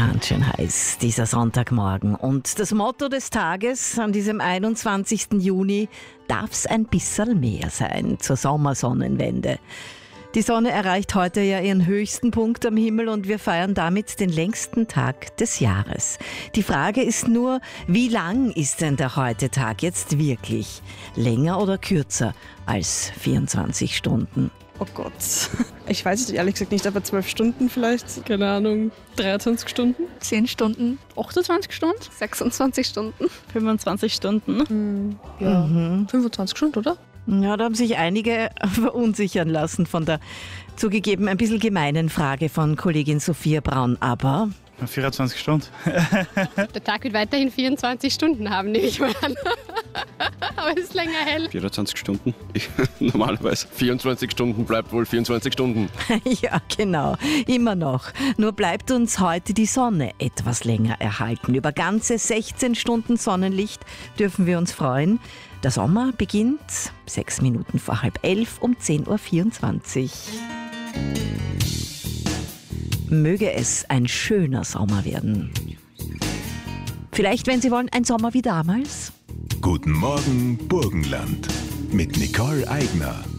Ganz schön heiß, dieser Sonntagmorgen. Und das Motto des Tages an diesem 21. Juni: darf es ein bisschen mehr sein zur Sommersonnenwende. Die Sonne erreicht heute ja ihren höchsten Punkt am Himmel und wir feiern damit den längsten Tag des Jahres. Die Frage ist nur, wie lang ist denn der heutige Tag jetzt wirklich? Länger oder kürzer als 24 Stunden? Oh Gott. Ich weiß es ehrlich gesagt nicht, aber 12 Stunden vielleicht. Keine Ahnung. 23 Stunden? 10 Stunden, 28 Stunden? 26 Stunden. 25 Stunden? Ja, 25 Stunden, oder? Ja, da haben sich einige verunsichern lassen von der zugegeben ein bisschen gemeinen Frage von Kollegin Sophia Braun. Aber 24 Stunden. Der Tag wird weiterhin 24 Stunden haben, nehme ich mal an. Aber es ist länger hell. 24 Stunden. Normalerweise 24 Stunden bleibt wohl 24 Stunden. ja, genau, immer noch. Nur bleibt uns heute die Sonne etwas länger erhalten. Über ganze 16 Stunden Sonnenlicht dürfen wir uns freuen. Der Sommer beginnt 6 Minuten vor 10:30 um 10.24 Uhr. Möge es ein schöner Sommer werden. Vielleicht, wenn Sie wollen, ein Sommer wie damals? Guten Morgen, Burgenland. Mit Nicole Eigner.